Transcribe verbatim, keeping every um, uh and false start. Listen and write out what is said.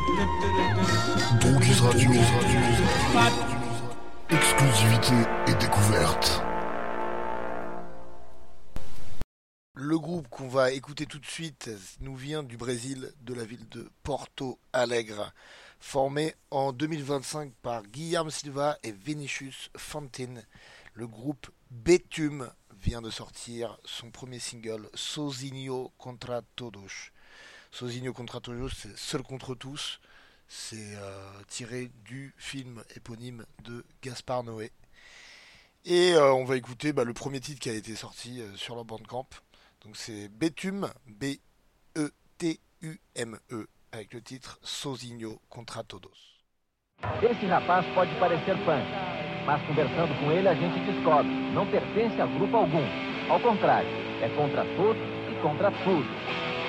Droguis Radio, exclusivité et découverte. Le groupe qu'on va écouter tout de suite nous vient du Brésil, de la ville de Porto Alegre, formé en deux mille vingt-cinq par Guilherme Silva et Vinicius Fantin. Le groupe Betume vient de sortir son premier single, Sozinho contra Todos. Sozinho contra Todos, c'est Seul contre tous. C'est euh, tiré du film éponyme de Gaspard Noé. Et euh, on va écouter bah, le premier titre qui a été sorti euh, sur leur Bandcamp. Donc c'est Betume, B E T U M E, avec le titre Sozinho contra Todos. Esse rapaz pode parecer punk, mas conversando com ele a gente descobre, não pertence a grupo algum. Ao contrário, é contra todos e contra tudo.